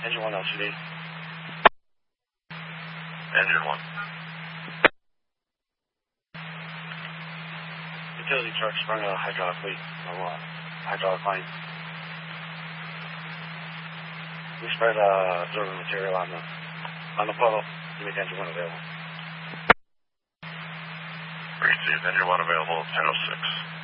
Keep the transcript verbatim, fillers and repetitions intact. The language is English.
Engine one L C D. Engine one. Utility truck sprung a hydraulic leak. No uh, hydraulic line. We spread uh, absorbent material on the on the puddle to make engine one available. Received. Engine one available. ten oh six.